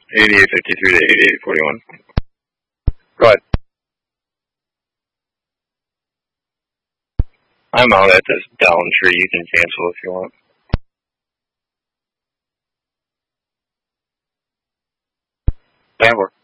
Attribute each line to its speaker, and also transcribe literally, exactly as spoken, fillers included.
Speaker 1: eighty-eight fifty-three to eighty-eight forty-one. Go ahead. I'm out at this down tree. You can cancel if you want. That works.